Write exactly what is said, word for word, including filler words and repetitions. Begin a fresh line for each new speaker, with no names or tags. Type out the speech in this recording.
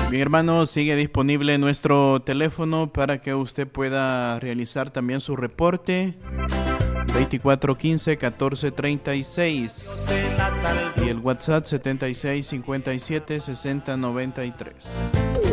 Bien, hermano, sigue disponible nuestro teléfono para que usted pueda realizar también su reporte. veinticuatro quince catorce treinta y seis y el WhatsApp setenta y seis cincuenta y siete sesenta noventa y tres.